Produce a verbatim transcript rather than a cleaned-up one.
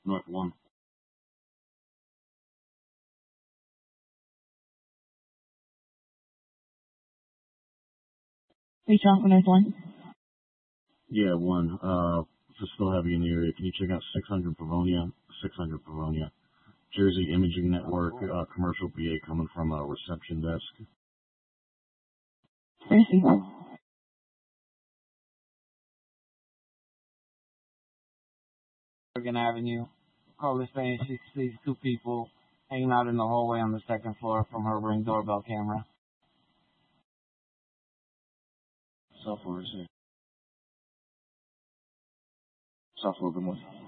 North one. Reach out for North one. Yeah, one. Uh, if it's still heavy in the area, can you check out six hundred Pavonia? six hundred Pavonia. Jersey Imaging Network, uh, commercial B A coming from a reception desk. Receiver. Bergen Avenue. Caller saying she sees two people hanging out in the hallway on the second floor from her Ring doorbell camera. South Florida, South Florida, good morning.